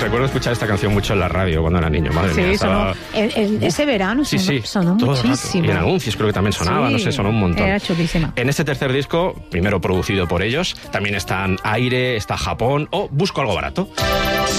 recuerdo escuchar esta canción mucho en la radio cuando era niño, madre mía. Estaba... ese verano sonó muchísimo. Y en anuncios creo que también sonaba, no sé, sonó un montón. Era chulísima. En este tercer disco, primero producido por ellos, también están Aire, está Japón o Busco algo barato.